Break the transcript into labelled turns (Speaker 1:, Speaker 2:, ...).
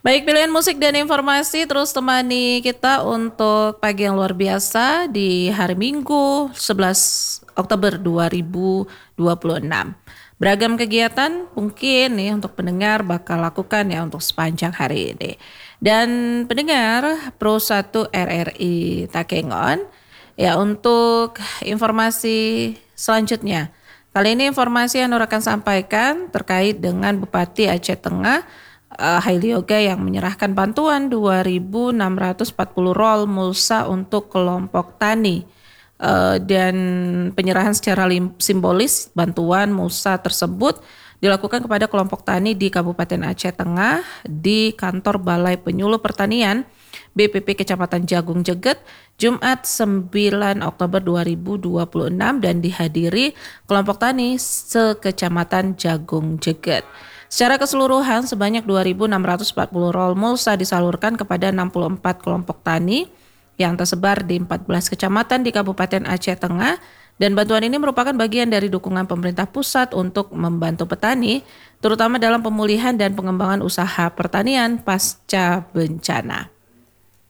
Speaker 1: Baik, pilihan musik dan informasi terus temani kita untuk pagi yang luar biasa di hari Minggu 11 Oktober 2026. Beragam kegiatan mungkin nih untuk pendengar bakal lakukan ya untuk sepanjang hari ini. Dan pendengar Pro 1 RRI Takengon ya untuk informasi selanjutnya. Kali ini informasi yang Nur akan sampaikan terkait dengan Bupati Aceh Tengah Haili Yoga yang menyerahkan bantuan 2.640 roll mulsa untuk kelompok tani. Dan penyerahan secara simbolis bantuan mulsa tersebut dilakukan kepada kelompok tani di Kabupaten Aceh Tengah di kantor Balai Penyuluh Pertanian BPP Kecamatan Jagung Jeget Jumat 9 Oktober 2026 dan dihadiri kelompok tani sekecamatan Jagung Jeget. Secara keseluruhan sebanyak 2.640 roll mulsa disalurkan kepada 64 kelompok tani yang tersebar di 14 kecamatan di Kabupaten Aceh Tengah dan bantuan ini merupakan bagian dari dukungan pemerintah pusat untuk membantu petani terutama dalam pemulihan dan pengembangan usaha pertanian pasca bencana.